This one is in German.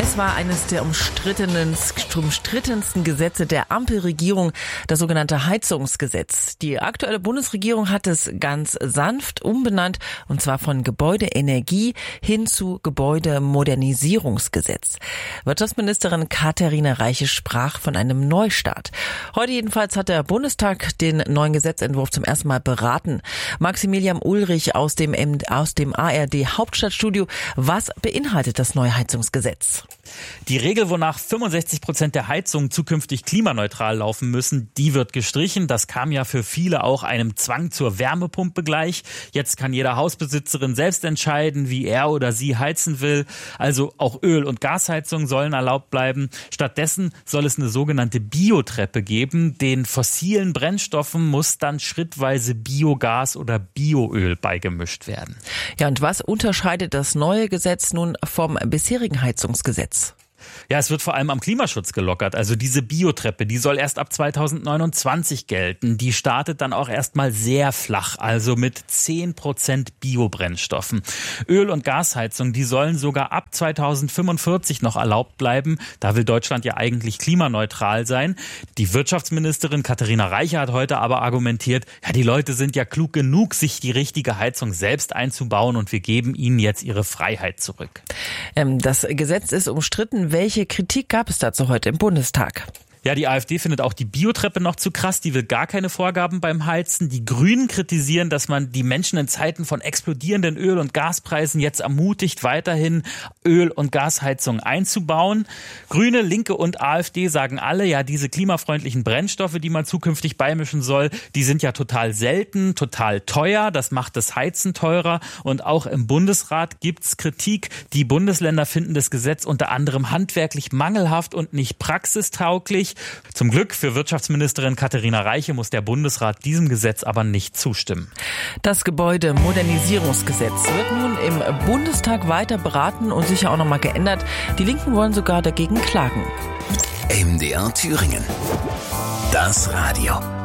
Das war eines der umstrittensten Gesetze der Ampelregierung, das sogenannte Heizungsgesetz. Die aktuelle Bundesregierung hat es ganz sanft umbenannt, und zwar von Gebäudeenergie hin zu Gebäudemodernisierungsgesetz. Wirtschaftsministerin Katharina Reiche sprach von einem Neustart. Heute jedenfalls hat der Bundestag den neuen Gesetzentwurf zum ersten Mal beraten. Maximilian Ulrich aus dem ARD Hauptstadtstudio. Was beinhaltet das neue Heizungsgesetz? Die Regel, wonach 65% der Heizungen zukünftig klimaneutral laufen müssen, die wird gestrichen. Das kam ja für viele auch einem Zwang zur Wärmepumpe gleich. Jetzt kann jeder Hausbesitzerin selbst entscheiden, wie er oder sie heizen will. Also auch Öl- und Gasheizungen sollen erlaubt bleiben. Stattdessen soll es eine sogenannte Biotreppe geben. Den fossilen Brennstoffen muss dann schrittweise Biogas oder Bioöl beigemischt werden. Ja, und was unterscheidet das neue Gesetz nun vom bisherigen Heizungsgesetz? Ja, es wird vor allem am Klimaschutz gelockert. Also diese Biotreppe, die soll erst ab 2029 gelten. Die startet dann auch erstmal sehr flach, also mit 10% Biobrennstoffen. Öl- und Gasheizungen, die sollen sogar ab 2045 noch erlaubt bleiben. Da will Deutschland ja eigentlich klimaneutral sein. Die Wirtschaftsministerin Katharina Reiche hat heute aber argumentiert, ja, die Leute sind ja klug genug, sich die richtige Heizung selbst einzubauen, und wir geben ihnen jetzt ihre Freiheit zurück. Das Gesetz ist umstritten. Welche Kritik gab es dazu heute im Bundestag? Ja, die AfD findet auch die Biotreppe noch zu krass. Die will gar keine Vorgaben beim Heizen. Die Grünen kritisieren, dass man die Menschen in Zeiten von explodierenden Öl- und Gaspreisen jetzt ermutigt, weiterhin Öl- und Gasheizungen einzubauen. Grüne, Linke und AfD sagen alle, ja, diese klimafreundlichen Brennstoffe, die man zukünftig beimischen soll, die sind ja total selten, total teuer. Das macht das Heizen teurer. Und auch im Bundesrat gibt's Kritik. Die Bundesländer finden das Gesetz unter anderem handwerklich mangelhaft und nicht praxistauglich. Zum Glück für Wirtschaftsministerin Katharina Reiche muss der Bundesrat diesem Gesetz aber nicht zustimmen. Das Gebäudemodernisierungsgesetz wird nun im Bundestag weiter beraten und sicher auch nochmal geändert. Die Linken wollen sogar dagegen klagen. MDR Thüringen. Das Radio.